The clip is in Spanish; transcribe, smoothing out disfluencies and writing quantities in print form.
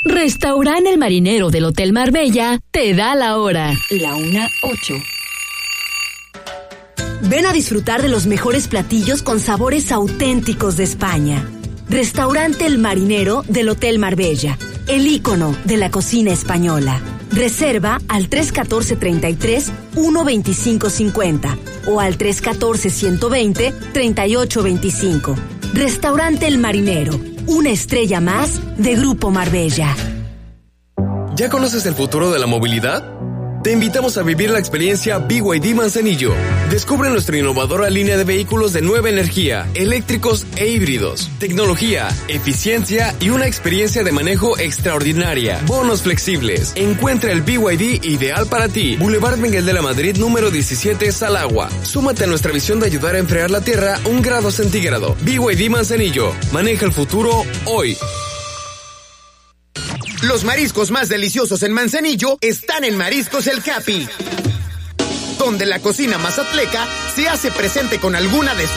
Restaurante El Marinero del Hotel Marbella te da la hora. La 1:08. Ven a disfrutar de los mejores platillos con sabores auténticos de España. Restaurante El Marinero del Hotel Marbella, el ícono de la cocina española. Reserva al 314-33-12550 o al 314-120-3825. Restaurante El Marinero, una estrella más de Grupo Marbella. ¿Ya conoces el futuro de la movilidad? Te invitamos a vivir la experiencia BYD Manzanillo. Descubre nuestra innovadora línea de vehículos de nueva energía, eléctricos e híbridos. Tecnología, eficiencia y una experiencia de manejo extraordinaria. Bonos flexibles. Encuentra el BYD ideal para ti. Boulevard Miguel de la Madrid, número 17, Salagua. Súmate a nuestra visión de ayudar a enfriar la Tierra 1 grado centígrado. BYD Manzanillo. Maneja el futuro hoy. Los mariscos más deliciosos en Manzanillo están en Mariscos El Happy, donde la cocina mazatleca se hace presente con alguna de sus